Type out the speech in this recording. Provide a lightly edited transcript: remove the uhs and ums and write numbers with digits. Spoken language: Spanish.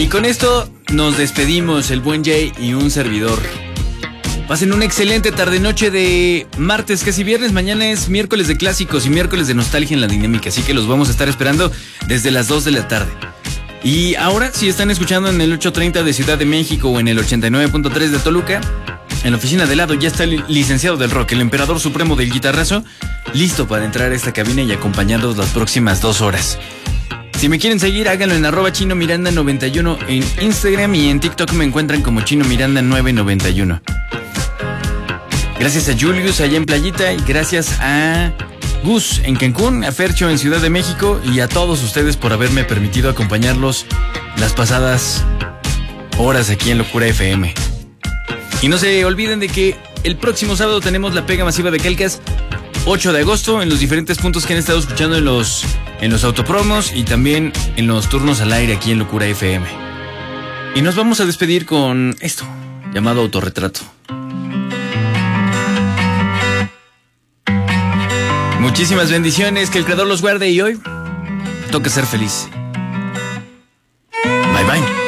Y con esto nos despedimos, el buen Jay y un servidor. Pasen una excelente tarde-noche de martes, casi viernes. Mañana es miércoles de clásicos y miércoles de nostalgia en la dinámica, así que los vamos a estar esperando desde las 2 de la tarde. Y ahora, si están escuchando en el 830 de Ciudad de México o en el 89.3 de Toluca, en la oficina de lado ya está el licenciado del rock, el emperador supremo del guitarrazo, listo para entrar a esta cabina y acompañarnos las próximas 2 horas. Si me quieren seguir, háganlo en @ChinoMiranda91 en Instagram, y en TikTok me encuentran como ChinoMiranda991. Gracias a Julius allá en Playita, y gracias a Gus en Cancún, a Fercho en Ciudad de México, y a todos ustedes por haberme permitido acompañarlos las pasadas horas aquí en Locura FM. Y no se olviden de que el próximo sábado tenemos la pega masiva de Calcas, 8 de agosto, en los diferentes puntos que han estado escuchando en los autopromos y también en los turnos al aire aquí en Locura FM. Y nos vamos a despedir con esto, llamado Autorretrato. Muchísimas bendiciones, que el Creador los guarde, y hoy toca ser feliz. Bye bye.